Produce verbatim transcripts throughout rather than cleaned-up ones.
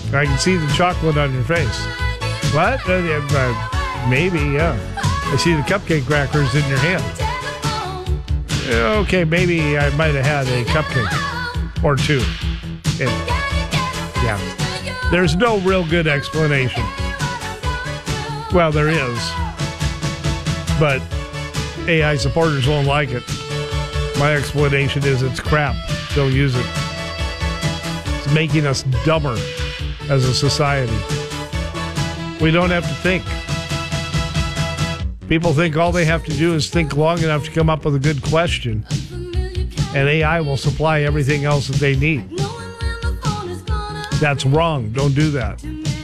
I can see the chocolate on your face. What? Uh, yeah, uh, maybe, yeah. I see the cupcake crackers in your hand. Okay, maybe I might have had a cupcake or two. And, yeah. There's no real good explanation. Well, there is. But A I supporters won't like it. My explanation is it's crap. Don't use it. It's making us dumber as a society. We don't have to think. People think all they have to do is think long enough to come up with a good question, and A I will supply everything else that they need. That's wrong. Don't do that.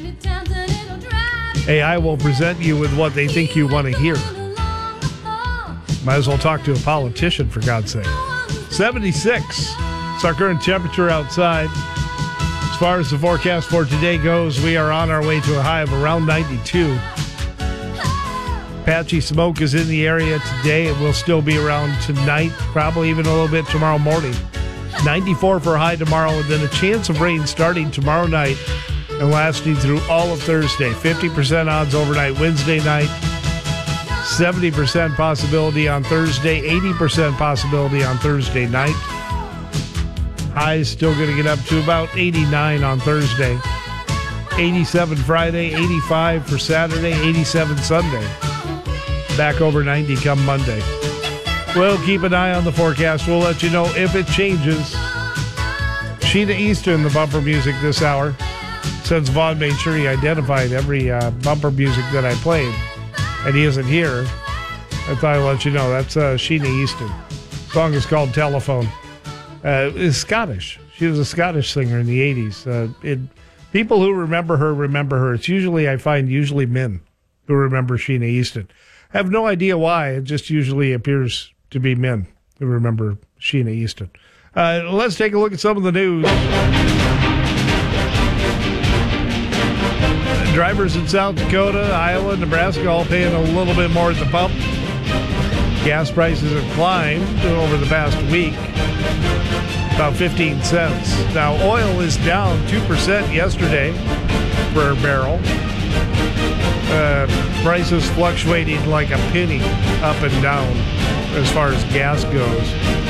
A I will present you with what they think you want to hear. Might as well talk to a politician, for God's sake. seventy-six. It's our current temperature outside. As far as the forecast for today goes, we are on our way to a high of around ninety-two. Patchy smoke is in the area today. It will still be around tonight, probably even a little bit tomorrow morning. ninety-four for a high tomorrow, and then a chance of rain starting tomorrow night and lasting through all of Thursday. fifty percent odds overnight Wednesday night, seventy percent possibility on Thursday, eighty percent possibility on Thursday night. Highs still going to get up to about eighty-nine on Thursday. eighty-seven Friday, eighty-five for Saturday, eighty-seven Sunday. Back over ninety come Monday. We'll keep an eye on the forecast. We'll let you know if it changes. Sheena Easton, the bumper music this hour. Since Vaughn made sure he identified every uh, bumper music that I played, and he isn't here, I thought I'd let you know. That's uh, Sheena Easton. The song is called Telephone. Uh, is Scottish. She was a Scottish singer in the eighties. Uh, it, people who remember her remember her. It's usually, I find, usually men who remember Sheena Easton. I have no idea why. It just usually appears to be men who remember Sheena Easton. Uh, let's take a look at some of the news. Drivers in South Dakota, Iowa, Nebraska all paying a little bit more at the pump. Gas prices have climbed over the past week, about fifteen cents. Now, oil is down two percent yesterday per barrel. Uh, prices fluctuating like a penny up and down as far as gas goes.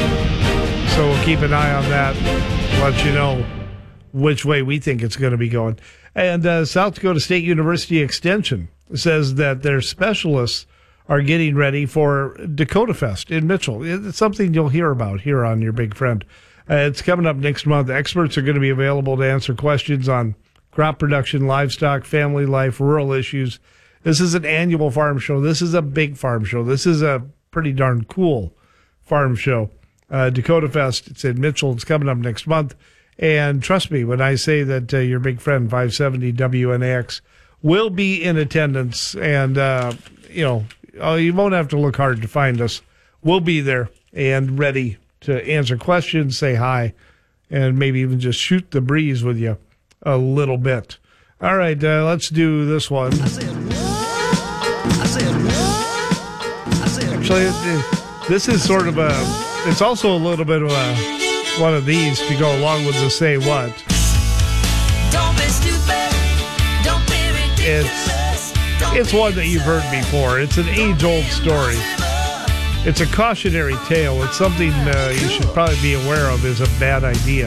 So we'll keep an eye on that. Let you know which way we think it's going to be going. And uh, South Dakota State University Extension says that their specialists are getting ready for Dakota Fest in Mitchell. It's something you'll hear about here on Your Big Friend. Uh, it's coming up next month. Experts are going to be available to answer questions on crop production, livestock, family life, rural issues. This is an annual farm show. This is a big farm show. This is a pretty darn cool farm show. Uh, Dakota Fest, it's in Mitchell. It's coming up next month. And trust me when I say that uh, Your Big Friend, five seventy W N A X, will be in attendance. And, uh, you know, uh, you won't have to look hard to find us. We'll be there and ready to answer questions, say hi, and maybe even just shoot the breeze with you a little bit. All right, uh, let's do this one. I said, I said, I said, Actually, it, it, this is sort of a, it's also a little bit of a, one of these to go along with the say what. Don't be stupid. Don't be ridiculous. It's, it's one that you've heard before. It's an age-old story. It's a cautionary tale. It's something uh, you should probably be aware of is a bad idea.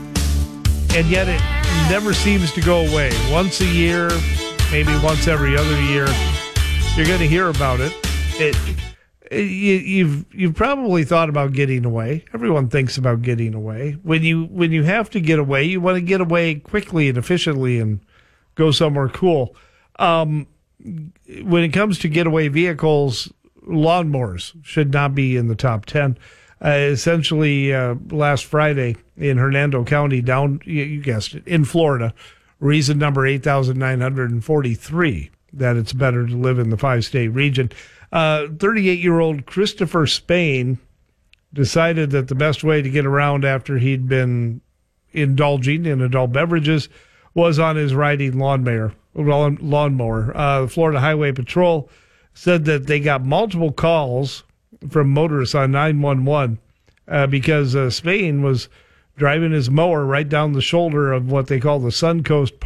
And yet it never seems to go away. Once a year, maybe once every other year, you're going to hear about it. It, it you, you've you've probably thought about getting away. Everyone thinks about getting away. When you when you have to get away, you want to get away quickly and efficiently and go somewhere cool. Um, when it comes to getaway vehicles, lawnmowers should not be in the top ten. Uh, essentially, uh, last Friday in Hernando County, down, you, you guessed it, in Florida, reason number eight thousand nine hundred forty-three, that it's better to live in the five-state region. Uh, thirty-eight-year-old Christopher Spain decided that the best way to get around after he'd been indulging in adult beverages was on his riding lawnmower. lawnmower. Uh, the Florida Highway Patrol said that they got multiple calls from motorists on nine one one uh, because uh, Spain was driving his mower right down the shoulder of what they call the Suncoast